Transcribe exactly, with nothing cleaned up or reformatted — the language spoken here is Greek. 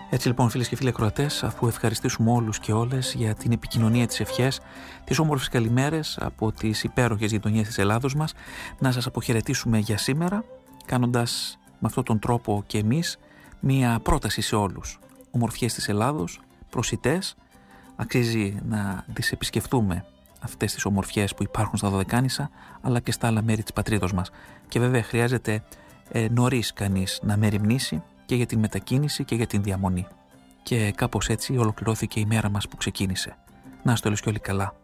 Έτσι λοιπόν, φίλες και φίλοι ακροατές, αφού ευχαριστήσουμε όλους και όλες για την επικοινωνία, της ευχές, τις όμορφες καλημέρες από τις υπέροχες γειτονιές της Ελλάδος μας, να σας αποχαιρετήσουμε για σήμερα, κάνοντας με αυτόν τον τρόπο και εμείς μία πρόταση σε όλους. Ομορφιές της Ελλάδος, προσιτές, αξίζει να τις επισκεφτούμε αυτές τις ομορφιές που υπάρχουν στα Δωδεκάνησα, αλλά και στα άλλα μέρη της πατρίδος μας. Και βέβαια χρειάζεται ε, νωρίς κανείς να μεριμνήσει και για την μετακίνηση και για την διαμονή. Και κάπως έτσι ολοκληρώθηκε η μέρα μας που ξεκίνησε. Να είστε όλες και όλοι καλά.